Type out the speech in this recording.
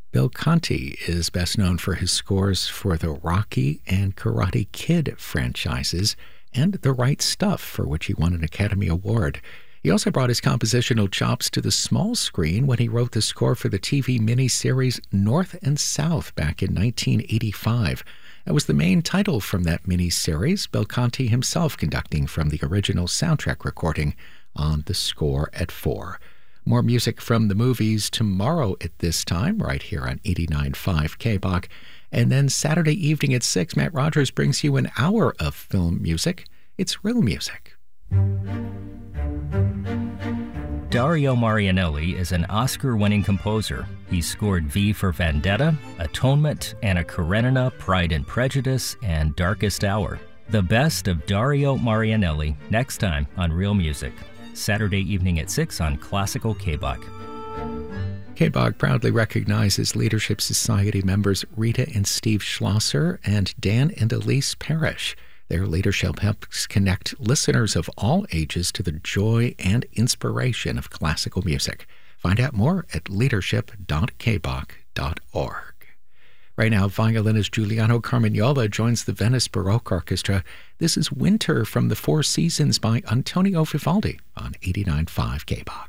Bill Conti is best known for his scores for the Rocky and Karate Kid franchises and The Right Stuff, for which he won an Academy Award. He also brought his compositional chops to the small screen when he wrote the score for the TV miniseries North and South back in 1985. That was the main title from that miniseries, Bill Conti himself conducting from the original soundtrack recording on The Score at 4. More music from the movies tomorrow at this time, right here on 89.5 KBOK. And then Saturday evening at 6, Matt Rogers brings you an hour of film music. It's real music. Dario Marianelli is an Oscar-winning composer. He scored V for Vendetta, Atonement, Anna Karenina, Pride and Prejudice, and Darkest Hour. The best of Dario Marianelli next time on Real Music. Saturday evening at 6 on Classical KBOK. KBOK proudly recognizes Leadership Society members Rita and Steve Schlosser and Dan and Elise Parrish. Their leadership helps connect listeners of all ages to the joy and inspiration of classical music. Find out more at leadership.kbok.org. Right now, violinist Giuliano Carmignola joins the Venice Baroque Orchestra. This is Winter from the Four Seasons by Antonio Vivaldi on 89.5 KBOK.